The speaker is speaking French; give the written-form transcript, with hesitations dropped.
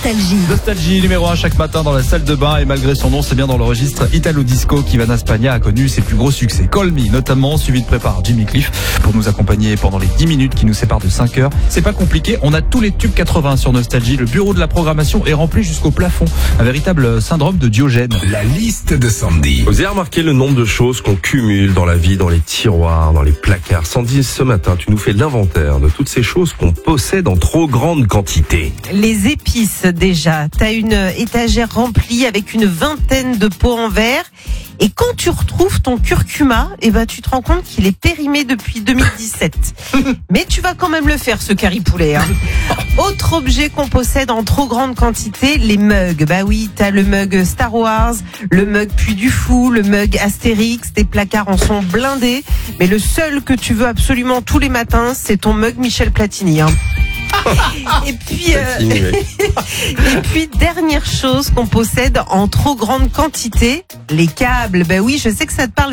Nostalgie. Nostalgie numéro 1 chaque matin dans la salle de bain, et malgré son nom, c'est bien dans le registre Italo Disco qu'Ivana Spagna a connu ses plus gros succès. Call Me notamment, suivi de près par Jimmy Cliff pour nous accompagner pendant les 10 minutes qui nous séparent de 5 heures. C'est pas compliqué, on a tous les tubes 80 sur Nostalgie. Le bureau de la programmation est rempli jusqu'au plafond. Un véritable syndrome de Diogène. La liste de Sandy. Vous avez remarqué le nombre de choses qu'on cumule dans la vie, dans les tiroirs, dans les placards. Sandy, ce matin, tu nous fais l'inventaire de toutes ces choses qu'on possède en trop grande quantité. Les épices, déjà. T'as une étagère remplie avec une vingtaine de pots en verre. Et quand tu retrouves ton curcuma, tu te rends compte qu'il est périmé depuis 2017. Mais tu vas quand même le faire, ce curry poulet. Autre objet qu'on possède en trop grande quantité, les mugs. Bah oui, t'as le mug Star Wars, le mug Puy du Fou, le mug Astérix. Tes placards en sont blindés. Mais le seul que tu veux absolument tous les matins, c'est ton mug Michel Platini. Et puis, dernière chose qu'on possède en trop grande quantité, les câbles. Bah oui, je sais que ça te parle.